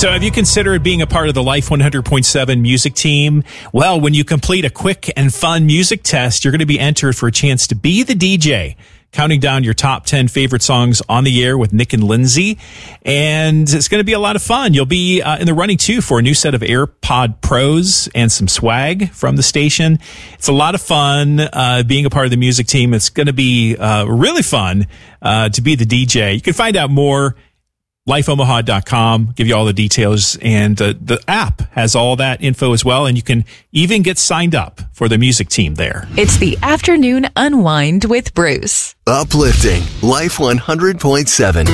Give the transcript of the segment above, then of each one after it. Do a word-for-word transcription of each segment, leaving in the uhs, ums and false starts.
So have you considered being a part of the Life one hundred point seven music team? Well, when you complete a quick and fun music test, you're going to be entered for a chance to be the D J, counting down your top ten favorite songs on the air with Nick and Lindsay. And it's going to be a lot of fun. You'll be uh, in the running, too, for a new set of AirPod Pros and some swag from the station. It's a lot of fun uh, being a part of the music team. It's going to be uh, really fun uh, to be the D J. You can find out more. life omaha dot com, give you all the details, and uh, the app has all that info as well, and you can even get signed up for the music team there. It's the Afternoon Unwind with Bruce. Uplifting Life one hundred point seven.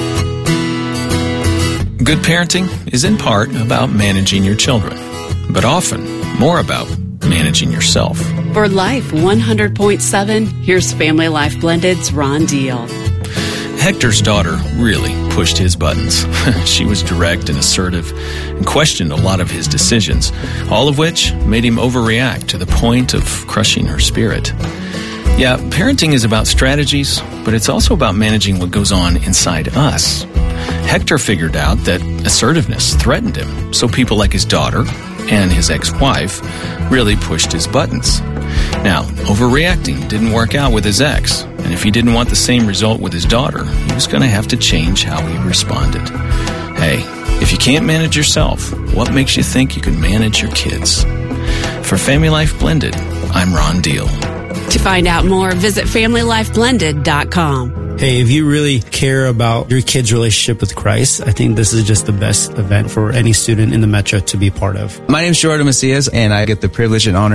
Good parenting is in part about managing your children, but often more about managing yourself. For Life one hundred point seven, here's Family Life Blended's Ron Deal. Hector's daughter really pushed his buttons. She was direct and assertive and questioned a lot of his decisions, all of which made him overreact to the point of crushing her spirit. Yeah, parenting is about strategies, but it's also about managing what goes on inside us. Hector figured out that assertiveness threatened him, so people like his daughter and his ex-wife really pushed his buttons. Now, overreacting didn't work out with his ex, and if he didn't want the same result with his daughter, he was going to have to change how he responded. Hey, if you can't manage yourself, what makes you think you can manage your kids? For Family Life Blended, I'm Ron Deal. To find out more, visit family life blended dot com. Hey, if you really care about your kid's relationship with Christ, I think this is just the best event for any student in the Metro to be part of. My name is Jordan Macias, and I get the privilege and honor